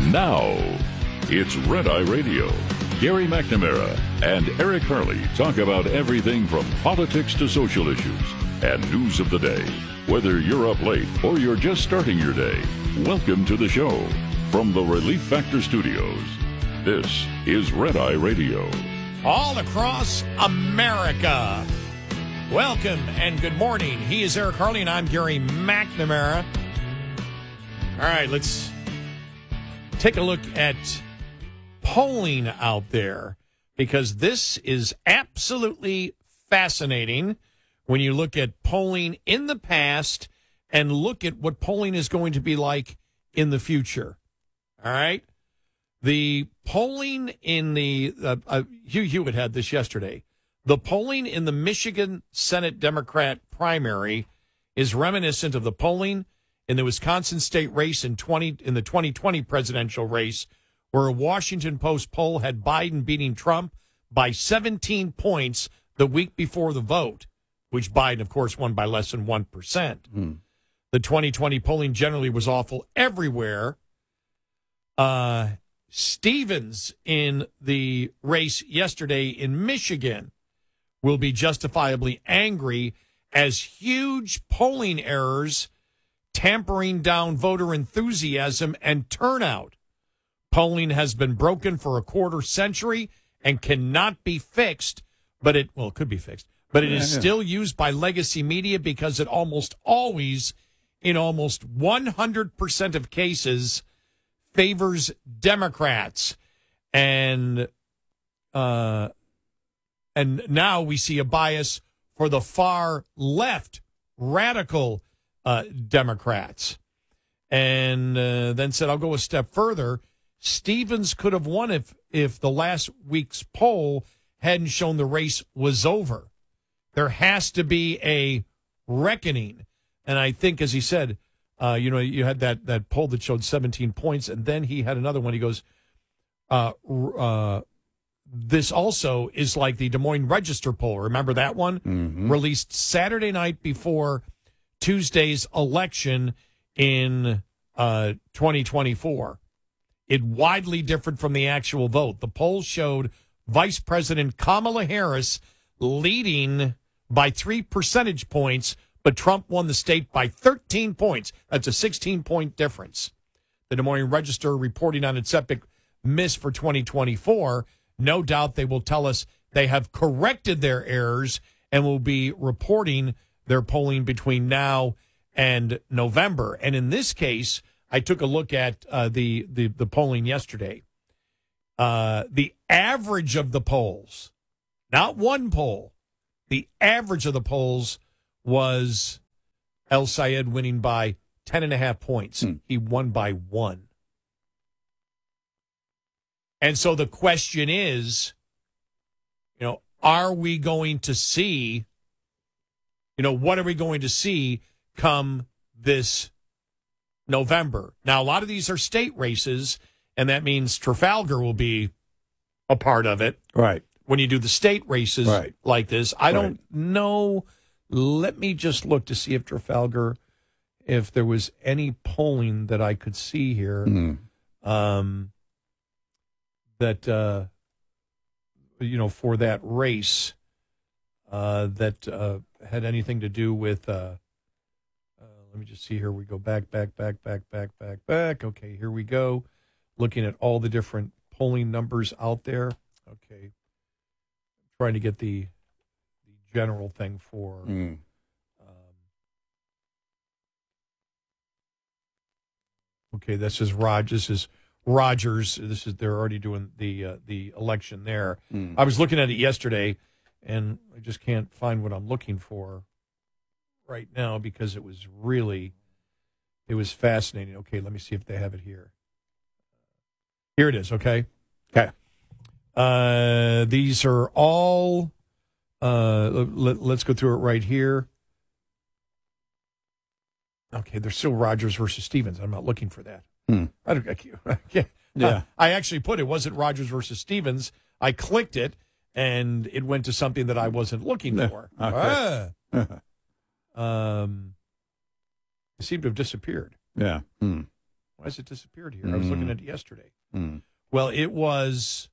Now, it's Red Eye Radio. Gary McNamara and Eric Harley talk about everything from politics to social issues and news of the day. Whether you're up late or you're just starting your day, welcome to the show. From the Relief Factor Studios, this is Red Eye Radio. All across America. Welcome and good morning. He is Eric Harley and I'm Gary McNamara. All right, let's take a look at polling out there, because this is absolutely fascinating when you look at polling in the past and look at what polling is going to be like in the future. All right? The polling in the Hugh Hewitt had this yesterday. The polling in the Michigan Senate Democrat primary is reminiscent of the polling in the Wisconsin state race in the 2020 presidential race, where a Washington Post poll had Biden beating Trump by 17 points the week before the vote, which Biden, of course, won by less than 1%. The 2020 polling generally was awful everywhere. Stevens in the race yesterday in Michigan will be justifiably angry as huge polling errors tampering down voter enthusiasm and turnout. Polling has been broken for a quarter century and cannot be fixed, but it could be fixed, but it is still used by legacy media because it almost always, in almost 100% of cases, favors Democrats. And now we see a bias for the far left, radical Democrats. And then said, I'll go a step further. Stevens could have won if the last week's poll hadn't shown the race was over. There has to be a reckoning. And I think, as he said, you had that poll that showed 17 points, and then he had another one. He goes, this also is like the Des Moines Register poll. Remember that one? Mm-hmm. Released Saturday night before Tuesday's election in 2024. It widely differed from the actual vote. The poll showed Vice President Kamala Harris leading by 3 percentage points, but Trump won the state by 13 points. That's a 16-point difference. The Des Moines Register reporting on its epic miss for 2024. No doubt they will tell us they have corrected their errors and will be reporting their polling between now and November. And in this case, I took a look at the polling yesterday. The average of the polls, not one poll, the average of the polls was El Sayed winning by 10.5 points. He won by 1. And so the question is, are we going to see, what are we going to see come this November? Now, a lot of these are state races, and that means Trafalgar will be a part of it. Right. When you do the state races like this. I don't know. Let me just look to see if Trafalgar, if there was any polling that I could see here that, for that race that had anything to do with, let me just see here. We go back. Okay, here we go. Looking at all the different polling numbers out there. Okay. Trying to get the general thing for okay, this is Rogers. They're already doing the election there. I was looking at it yesterday, and I just can't find what I'm looking for right now because it was fascinating. Okay, let me see if they have it here. Here it is. Okay. These are all. Let's go through it right here. Okay, there's still Rogers versus Stevens. I'm not looking for that. I can't. Yeah. I actually put it wasn't Rogers versus Stevens. I clicked it, and it went to something that I wasn't looking for. Okay. It seemed to have disappeared. Yeah. Why has it disappeared here? I was looking at it yesterday. Mm. Well, it was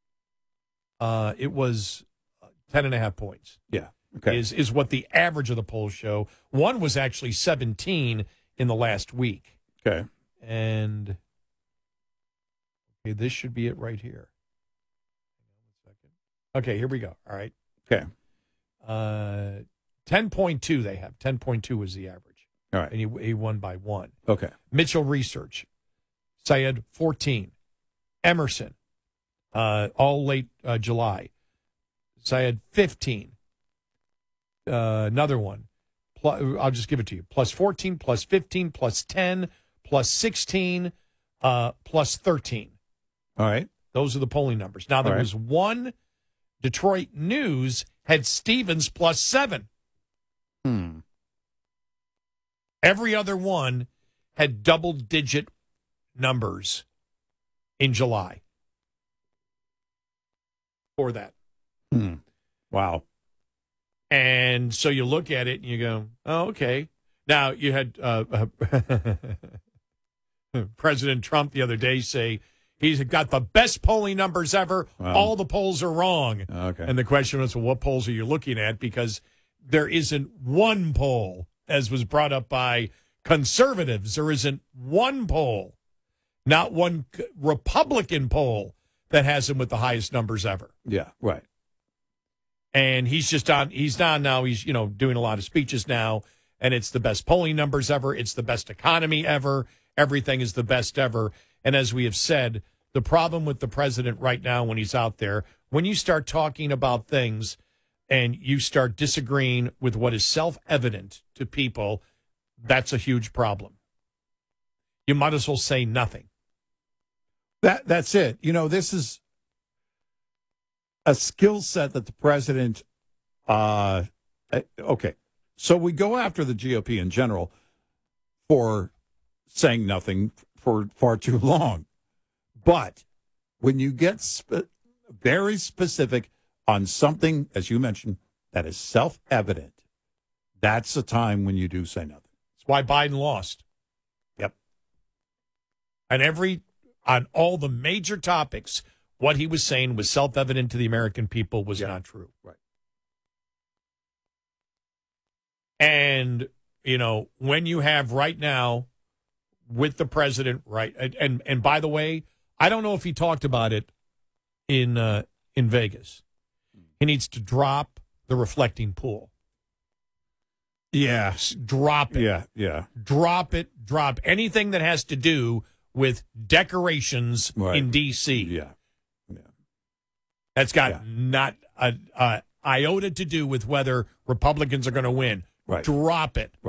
10.5 points. Yeah. Okay. Is what the average of the polls show. One was actually 17 in the last week. Okay. And okay, this should be it right here. Okay, here we go. All right. Okay. 10.2 they have. 10.2 was the average. All right. And he won by 1. Okay. Mitchell Research, Syed 14. Emerson, all late July. Syed 15. Another one. I'll just give it to you. Plus 14, plus 15, plus 10, plus 16, plus 13. All right. Those are the polling numbers. Now, there was one. Detroit News had Stevens plus 7. Every other one had double-digit numbers in July for that. Wow. And so you look at it and you go, oh, okay. Now, you had President Trump the other day say he's got the best polling numbers ever. Wow. All the polls are wrong. Okay. And the question was, well, what polls are you looking at? Because there isn't one poll, as was brought up by conservatives. There isn't one poll, not one Republican poll that has him with the highest numbers ever. Yeah, right. And he's on now. He's, doing a lot of speeches now, and it's the best polling numbers ever. It's the best economy ever. Everything is the best ever. And as we have said, the problem with the president right now when he's out there, when you start talking about things and you start disagreeing with what is self-evident to people, that's a huge problem. You might as well say nothing. That's it. This is a skill set that the president, okay. So we go after the GOP in general for saying nothing for far too long. But when you get very specific on something, as you mentioned, that is self-evident, that's the time when you do say nothing. That's why Biden lost. Yep. And on all the major topics, what he was saying was self-evident to the American people was not true. Right. And, when you have right now with the president, right, and by the way, I don't know if he talked about it in Vegas. He needs to drop the reflecting pool. Yeah. Drop it. Yeah. Drop it. Drop anything that has to do with decorations in D.C. Yeah. That's got not an iota to do with whether Republicans are going to win. Right. Drop it.